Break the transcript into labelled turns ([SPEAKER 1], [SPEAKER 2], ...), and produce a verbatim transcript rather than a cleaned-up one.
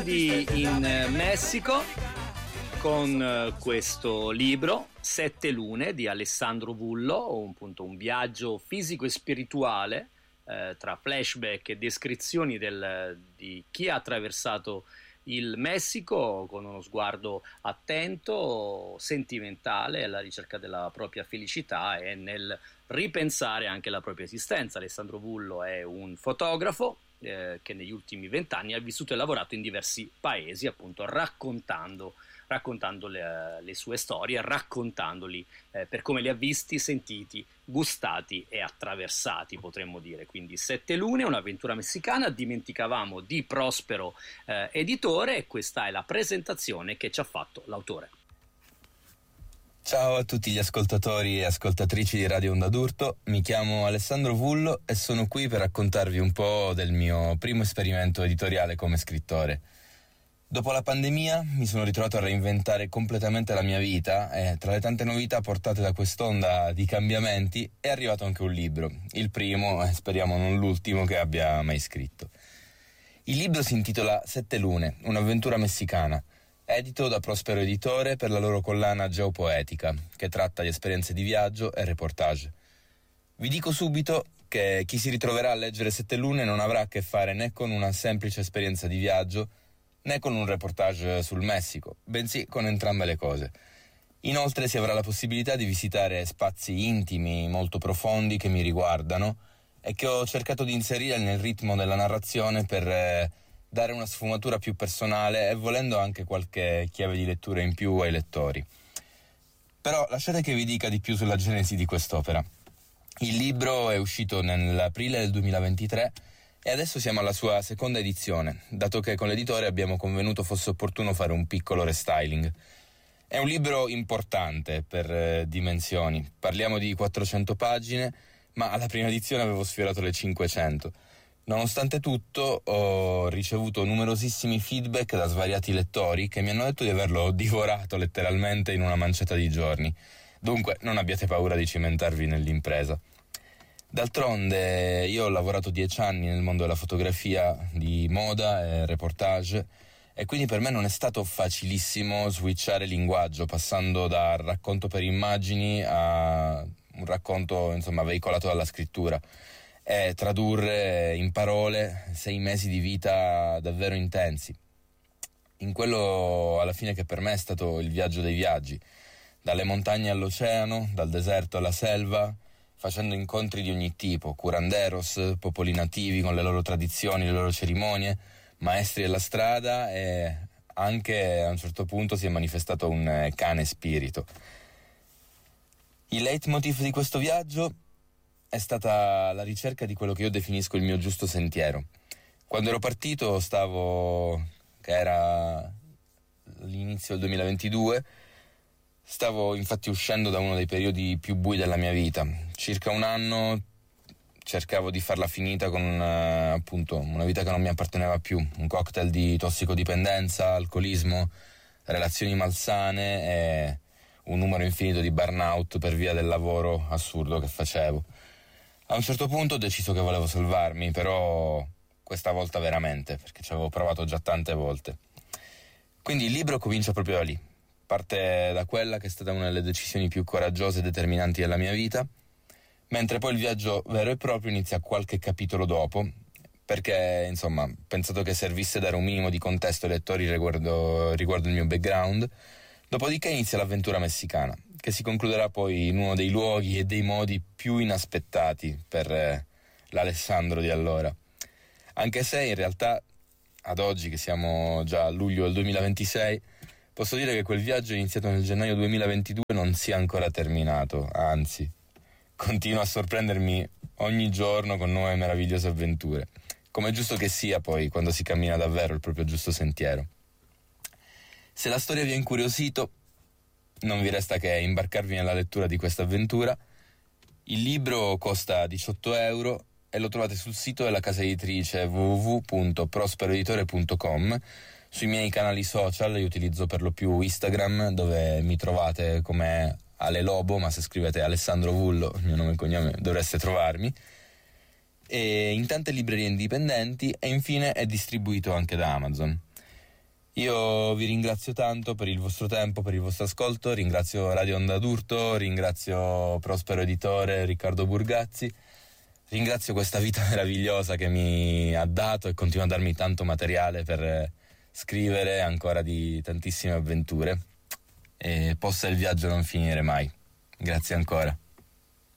[SPEAKER 1] quindi in Messico con questo libro Sette lune di Alessandro Vullo, un, appunto, un viaggio fisico e spirituale eh, tra flashback e descrizioni del, di chi ha attraversato il Messico con uno sguardo attento, sentimentale, alla ricerca della propria felicità e nel ripensare anche la propria esistenza. Alessandro Vullo è un fotografo eh, che negli ultimi vent'anni ha vissuto e lavorato in diversi paesi, appunto raccontando raccontando le, le sue storie, raccontandoli eh, per come li ha visti, sentiti, gustati e attraversati, potremmo dire. Quindi Sette lune, un'avventura messicana. Dimenticavamo di Prospero eh, Editore, e questa è la presentazione che ci ha fatto l'autore.
[SPEAKER 2] Ciao a tutti gli ascoltatori e ascoltatrici di Radio Onda d'Urto, mi chiamo Alessandro Vullo e sono qui per raccontarvi un po' del mio primo esperimento editoriale come scrittore. Dopo la pandemia mi sono ritrovato a reinventare completamente la mia vita e tra le tante novità portate da quest'onda di cambiamenti è arrivato anche un libro, il primo e speriamo non l'ultimo che abbia mai scritto. Il libro si intitola Sette lune, un'avventura messicana, edito da Prospero Editore per la loro collana Geopoetica, che tratta di esperienze di viaggio e reportage. Vi dico subito che chi si ritroverà a leggere Sette lune non avrà a che fare né con una semplice esperienza di viaggio né con un reportage sul Messico, bensì con entrambe le cose. Inoltre si avrà la possibilità di visitare spazi intimi, molto profondi, che mi riguardano e che ho cercato di inserire nel ritmo della narrazione per eh, dare una sfumatura più personale e volendo anche qualche chiave di lettura in più ai lettori. Però lasciate che vi dica di più sulla genesi di quest'opera. Il libro è uscito nell'aprile del duemilaventitré e adesso siamo alla sua seconda edizione, dato che con l'editore abbiamo convenuto fosse opportuno fare un piccolo restyling. È un libro importante per eh, dimensioni, parliamo di quattrocento pagine, ma alla prima edizione avevo sfiorato le cinquecento. Nonostante tutto ho ricevuto numerosissimi feedback da svariati lettori che mi hanno detto di averlo divorato letteralmente in una manciata di giorni. Dunque non abbiate paura di cimentarvi nell'impresa. D'altronde io ho lavorato dieci anni nel mondo della fotografia di moda e reportage e quindi per me non è stato facilissimo switchare linguaggio, passando dal racconto per immagini a un racconto insomma veicolato dalla scrittura e tradurre in parole sei mesi di vita davvero intensi. In quello alla fine che per me è stato il viaggio dei viaggi, dalle montagne all'oceano, dal deserto alla selva, facendo incontri di ogni tipo, curanderos, popoli nativi con le loro tradizioni, le loro cerimonie, maestri della strada e anche a un certo punto si è manifestato un cane spirito. Il leitmotiv di questo viaggio è stata la ricerca di quello che io definisco il mio giusto sentiero. Quando ero partito stavo, che era l'inizio del duemilaventidue, stavo infatti uscendo da uno dei periodi più bui della mia vita. Circa un anno cercavo di farla finita con una, appunto una vita che non mi apparteneva più, un cocktail di tossicodipendenza, alcolismo, relazioni malsane e un numero infinito di burnout per via del lavoro assurdo che facevo. A un certo punto ho deciso che volevo salvarmi, però questa volta veramente, perché ci avevo provato già tante volte. Quindi il libro comincia proprio da lì. Parte da quella che è stata una delle decisioni più coraggiose e determinanti della mia vita, mentre poi il viaggio vero e proprio inizia qualche capitolo dopo, perché insomma ho pensato che servisse dare un minimo di contesto ai lettori riguardo, riguardo il mio background. Dopodiché inizia l'avventura messicana, che si concluderà poi in uno dei luoghi e dei modi più inaspettati per eh, l'Alessandro di allora. Anche se in realtà ad oggi, che siamo già a luglio del duemilaventisei, posso dire che quel viaggio iniziato nel gennaio duemilaventidue non sia ancora terminato, anzi, continua a sorprendermi ogni giorno con nuove meravigliose avventure, come è giusto che sia poi quando si cammina davvero il proprio giusto sentiero. Se la storia vi ha incuriosito, non vi resta che imbarcarvi nella lettura di questa avventura. Il libro costa diciotto euro e lo trovate sul sito della casa editrice w w w punto prospero editore punto com. Sui miei canali social io utilizzo per lo più Instagram, dove mi trovate come Ale Lobo, ma se scrivete Alessandro Vullo, il mio nome e cognome, dovreste trovarmi. E in tante librerie indipendenti e infine è distribuito anche da Amazon. Io vi ringrazio tanto per il vostro tempo, per il vostro ascolto, ringrazio Radio Onda d'Urto, ringrazio Prospero Editore, Riccardo Burgazzi, ringrazio questa vita meravigliosa che mi ha dato e continua a darmi tanto materiale per scrivere ancora di tantissime avventure, e possa il viaggio non finire mai. Grazie ancora.